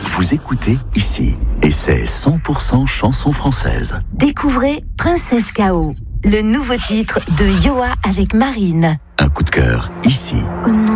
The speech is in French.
Vous écoutez ici, et c'est 100% chanson française. Découvrez Princesse K.O., le nouveau titre de Yoa avec Marine. Un coup de cœur ici. Oh non.